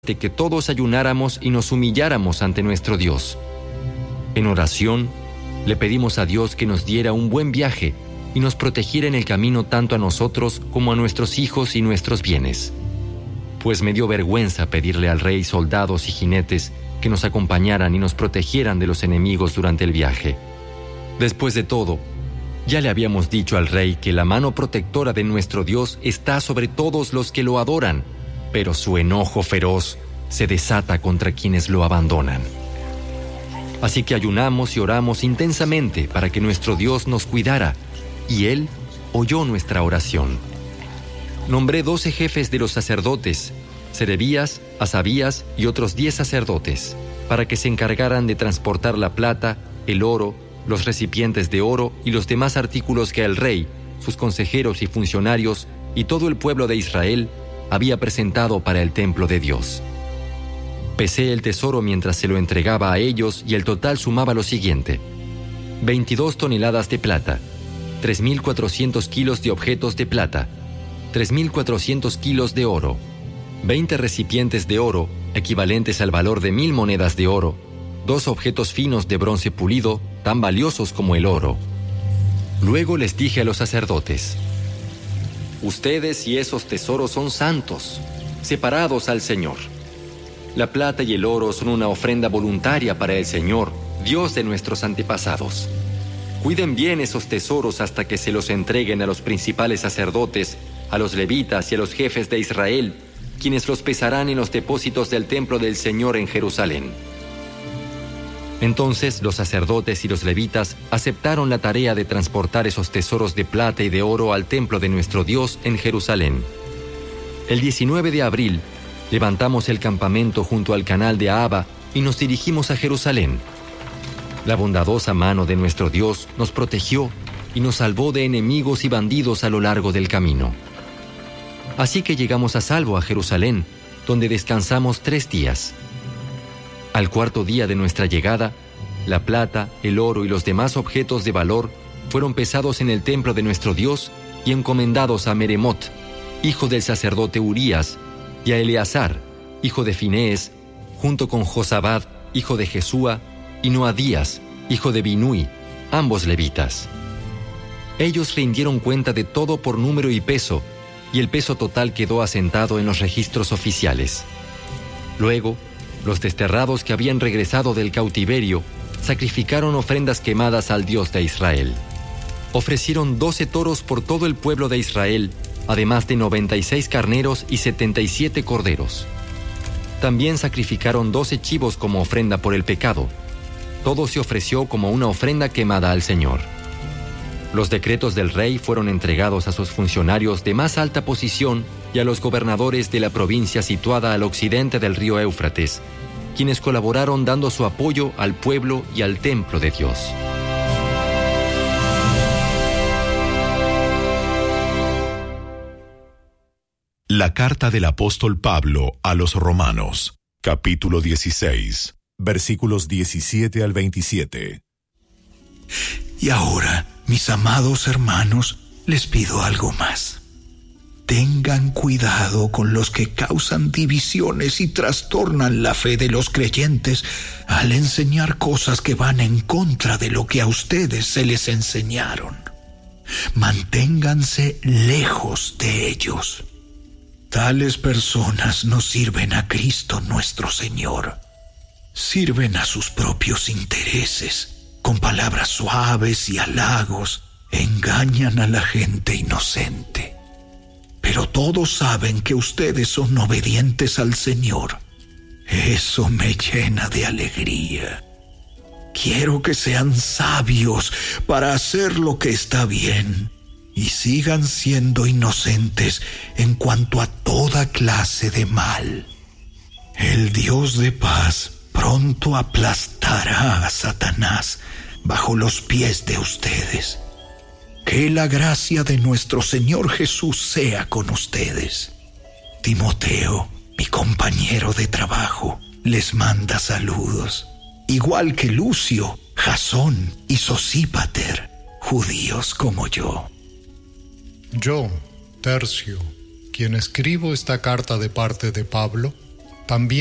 de que todos ayunáramos y nos humilláramos ante nuestro Dios. En oración, le pedimos a Dios que nos diera un buen viaje y nos protegiera en el camino tanto a nosotros como a nuestros hijos y nuestros bienes. Pues me dio vergüenza pedirle al rey soldados y jinetes que nos acompañaran y nos protegieran de los enemigos durante el viaje. Después de todo, ya le habíamos dicho al rey que la mano protectora de nuestro Dios está sobre todos los que lo adoran, pero su enojo feroz se desata contra quienes lo abandonan. Así que ayunamos y oramos intensamente para que nuestro Dios nos cuidara, y Él oyó nuestra oración. Nombré 12 jefes de los sacerdotes, Serebías, Asabías y otros 10 sacerdotes, para que se encargaran de transportar la plata, el oro, los recipientes de oro y los demás artículos que el rey, sus consejeros y funcionarios y todo el pueblo de Israel había presentado para el templo de Dios. Pesé el tesoro mientras se lo entregaba a ellos y el total sumaba lo siguiente: 22 toneladas de plata, 3.400 kilos de objetos de plata, 3.400 kilos de oro, 20 recipientes de oro, equivalentes al valor de 1,000 monedas de oro, 2 objetos finos de bronce pulido, tan valiosos como el oro. Luego les dije a los sacerdotes: ustedes y esos tesoros son santos, separados al Señor. La plata y el oro son una ofrenda voluntaria para el Señor, Dios de nuestros antepasados. Cuiden bien esos tesoros hasta que se los entreguen a los principales sacerdotes, a los levitas y a los jefes de Israel, quienes los pesarán en los depósitos del templo del Señor en Jerusalén. Entonces los sacerdotes y los levitas aceptaron la tarea de transportar esos tesoros de plata y de oro al templo de nuestro Dios en Jerusalén. El 19 de abril, levantamos el campamento junto al canal de Ahava y nos dirigimos a Jerusalén. La bondadosa mano de nuestro Dios nos protegió y nos salvó de enemigos y bandidos a lo largo del camino. Así que llegamos a salvo a Jerusalén, donde descansamos 3 días. Al 4º día de nuestra llegada, la plata, el oro y los demás objetos de valor fueron pesados en el templo de nuestro Dios y encomendados a Meremot, hijo del sacerdote Urías, y a Eleazar, hijo de Finees, junto con Josabad, hijo de Jesúa, y Noadías, hijo de Binui, ambos levitas. Ellos rindieron cuenta de todo por número y peso, y el peso total quedó asentado en los registros oficiales. Luego, los desterrados que habían regresado del cautiverio sacrificaron ofrendas quemadas al Dios de Israel. Ofrecieron 12 toros por todo el pueblo de Israel, además de 96 carneros y 77 corderos. También sacrificaron 12 chivos como ofrenda por el pecado. Todo se ofreció como una ofrenda quemada al Señor. Los decretos del rey fueron entregados a sus funcionarios de más alta posición y a los gobernadores de la provincia situada al occidente del río Éufrates, quienes colaboraron dando su apoyo al pueblo y al templo de Dios. La carta del apóstol Pablo a los Romanos, capítulo 16, versículos 17 al 27. Y ahora, mis amados hermanos, les pido algo más. Tengan cuidado con los que causan divisiones y trastornan la fe de los creyentes al enseñar cosas que van en contra de lo que a ustedes se les enseñaron. Manténganse lejos de ellos. Tales personas no sirven a Cristo nuestro Señor. Sirven a sus propios intereses. Con palabras suaves y halagos, engañan a la gente inocente. Pero todos saben que ustedes son obedientes al Señor. Eso me llena de alegría. Quiero que sean sabios para hacer lo que está bien y sigan siendo inocentes en cuanto a toda clase de mal. El Dios de paz pronto aplastará a Satanás bajo los pies de ustedes. Que la gracia de nuestro Señor Jesús sea con ustedes. Timoteo, mi compañero de trabajo, les manda saludos, igual que Lucio, Jasón y Sosípater, judíos como yo. Yo, Tercio, quien escribo esta carta de parte de Pablo, También